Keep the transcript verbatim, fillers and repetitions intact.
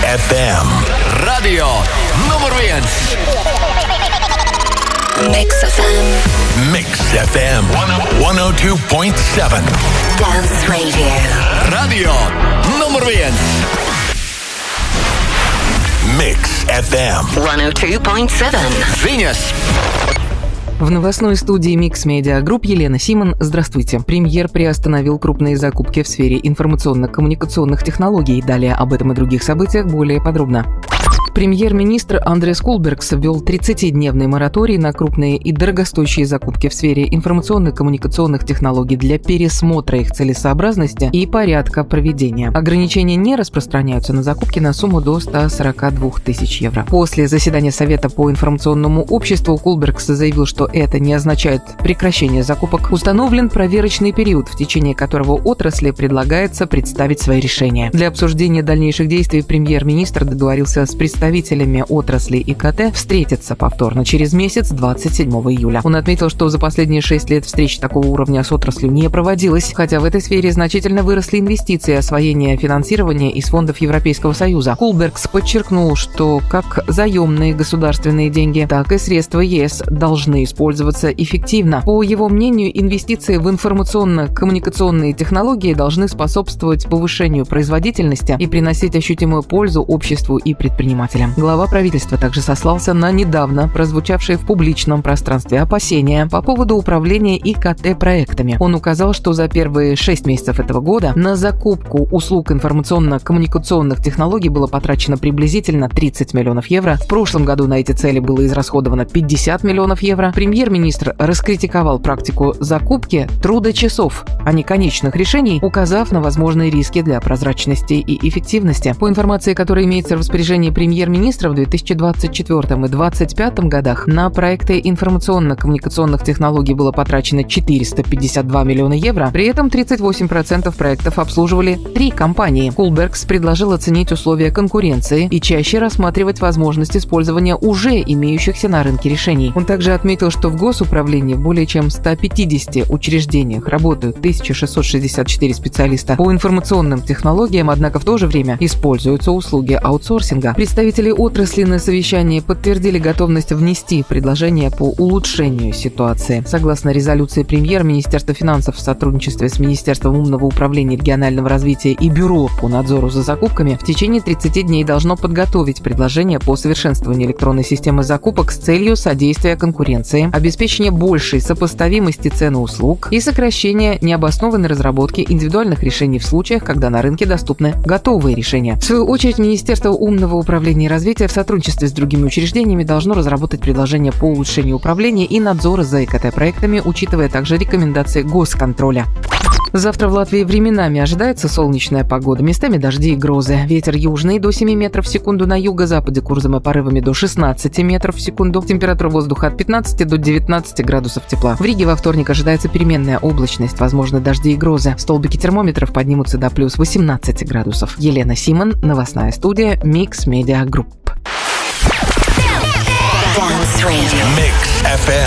эф эм. Radio nummer viens. Mix эф эм. Mix эф эм сто два целых семь. Dance Radio. Radio nummer viens. Mix эф эм сто два целых семь. Viņas. В новостной студии Mix Media Group Елена Симон. Здравствуйте. Премьер приостановил крупные закупки в сфере информационно-коммуникационных технологий. Далее об этом и других событиях более подробно. Премьер-министр Андрес Кулбергс ввел тридцатидневный мораторий на крупные и дорогостоящие закупки в сфере информационно-коммуникационных технологий для пересмотра их целесообразности и порядка проведения. Ограничения не распространяются на закупки на сумму до ста сорока двух тысяч евро. После заседания Совета по информационному обществу Кулбергс заявил, что это не означает прекращение закупок. Установлен проверочный период, в течение которого отрасли предлагается представить свои решения. Для обсуждения дальнейших действий премьер-министр договорился с представителями представителями отрасли ИКТ встретиться повторно через месяц, двадцать седьмого июля. Он отметил, что за последние шесть лет встреч такого уровня с отраслью не проводилось, хотя в этой сфере значительно выросли инвестиции и освоение финансирования из фондов Европейского Союза. Кулбергс подчеркнул, что как заемные государственные деньги, так и средства ЕС должны использоваться эффективно. По его мнению, инвестиции в информационно-коммуникационные технологии должны способствовать повышению производительности и приносить ощутимую пользу обществу и предпринимателям. Глава правительства также сослался на недавно прозвучавшие в публичном пространстве опасения по поводу управления ИКТ-проектами. Он указал, что за первые шесть месяцев этого года на закупку услуг информационно-коммуникационных технологий было потрачено приблизительно тридцать миллионов евро. В прошлом году на эти цели было израсходовано пятьдесят миллионов евро. Премьер-министр раскритиковал практику закупки трудочасов, а не конечных решений, указав на возможные риски для прозрачности и эффективности. По информации, которая имеется в распоряжении премьер министра в две тысячи двадцать четвёртом и две тысячи двадцать пятом годах на проекты информационно-коммуникационных технологий было потрачено четыреста пятьдесят два миллиона евро, при этом тридцать восемь процентов проектов обслуживали три компании. Кулбергс предложил оценить условия конкуренции и чаще рассматривать возможность использования уже имеющихся на рынке решений. Он также отметил, что в госуправлении в более чем ста пятидесяти учреждениях работают тысяча шестьсот шестьдесят четыре специалиста по информационным технологиям, однако в то же время используются услуги аутсорсинга. Представители отрасли на совещании подтвердили готовность внести предложения по улучшению ситуации. Согласно резолюции премьер, Министерство финансов в сотрудничестве с Министерством умного управления регионального развития и Бюро по надзору за закупками в течение тридцати дней должно подготовить предложение по совершенствованию электронной системы закупок с целью содействия конкуренции, обеспечения большей сопоставимости цен и услуг и сокращения необоснованной разработки индивидуальных решений в случаях, когда на рынке доступны готовые решения. В свою очередь, Министерство умного управления и развития в сотрудничестве с другими учреждениями должно разработать предложения по улучшению управления и надзора за ИКТ-проектами, учитывая также рекомендации госконтроля. Завтра в Латвии временами ожидается солнечная погода, местами дожди и грозы. Ветер южный до семи метров в секунду, на юго-западе курсом и порывами до шестнадцати метров в секунду. Температура воздуха от пятнадцати до девятнадцати градусов тепла. В Риге во вторник ожидается переменная облачность, возможны дожди и грозы. Столбики термометров поднимутся до плюс восемнадцати градусов. Елена Симон, новостная студия Mix Media Group. Mix эф эм.